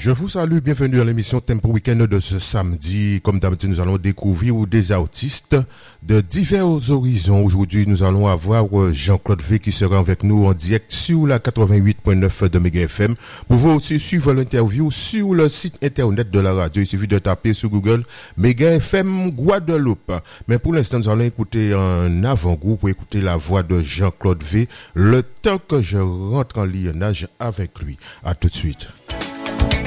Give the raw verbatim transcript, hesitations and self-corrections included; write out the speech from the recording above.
Je vous salue, bienvenue à l'émission Tempo Week-end de ce samedi. Comme d'habitude, nous allons découvrir des artistes de divers horizons. Aujourd'hui, nous allons avoir Jean-Claude V qui sera avec nous en direct sur la quatre-vingt-huit point neuf de Méga F M. Vous pouvez aussi suivre l'interview sur le site internet de la radio. Il suffit de taper sur Google Méga F M Guadeloupe. Mais pour l'instant, nous allons écouter un avant-goût pour écouter la voix de Jean-Claude V le temps que je rentre en lionnage avec lui. À tout de suite.